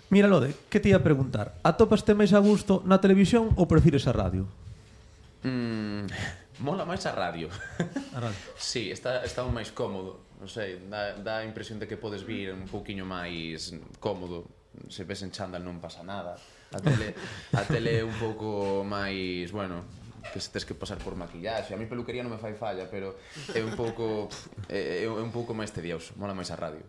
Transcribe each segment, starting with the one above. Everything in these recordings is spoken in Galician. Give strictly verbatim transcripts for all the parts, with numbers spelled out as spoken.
Mira, Lode, que te ia preguntar? Atopaste máis a gusto na televisión ou prefires a radio? Mm, mola máis a radio. A radio. Sí, está, está un máis cómodo. Non sei, dá, dá a impresión de que podes vir un pouquiño máis cómodo. Se ves en chándal non pasa nada. A tele, a tele é un pouco máis, bueno, que se tes que pasar por maquillaxe. A mí peluquería non me fai falla, pero é un pouco é, é un pouco máis tedioso. Mola máis a radio.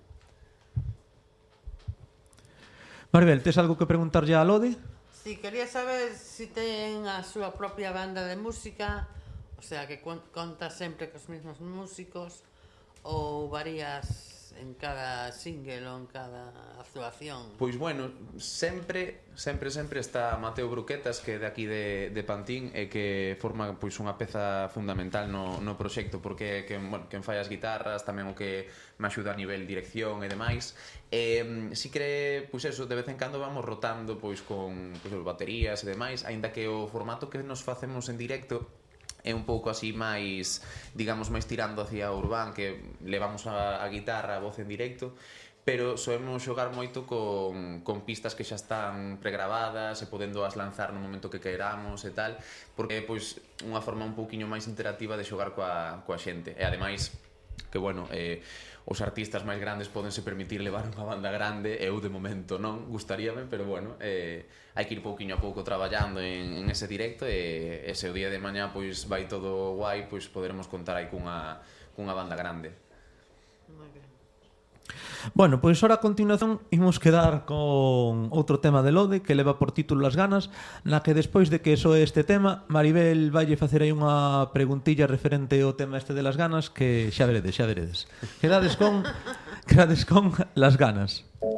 Maribel, tes algo que preguntarlle a Lode? Si, quería saber si ten a súa propia banda de música, o sea, que conta sempre cos mesmos músicos, ou varías en cada single ou en cada actuación? Pois bueno, sempre, sempre, sempre está Mateo Bruquetas, que é de aquí de, de Pantín, e que forma pois unha peza fundamental no, no proxecto, porque que, bueno, quen fai as guitarras, tamén o que me axuda a nivel dirección e demais. E si cree, pois eso, de vez en cando vamos rotando pois con pois, baterías e demais, aínda que o formato que nos facemos en directo é un pouco así máis, digamos, máis tirando hacia o urbán, que levamos a, a guitarra, a voz en directo, pero soemos xogar moito con, con pistas que xa están pregravadas e podendo as lanzar no momento que queramos e tal, porque é pois unha forma un pouquiño máis interactiva de xogar coa, coa xente. E ademais, que bueno, eh, os artistas máis grandes podense permitir levar unha banda grande, eu de momento non, gustaríame, pero bueno, eh, hai que ir pouquiño a pouco traballando en, en ese directo, e, e se o día de mañá pois vai todo guai, pois poderemos contar aí cunha, cunha banda grande. Bueno, pois ahora a continuación imos quedar con outro tema de Lode que leva por título Las ganas, na que despois de que soe este tema, Maribel vaille facer aí unha preguntilla referente ao tema este de Las ganas, que xa veredes, xa veredes. Quedades con, quedades con Las ganas.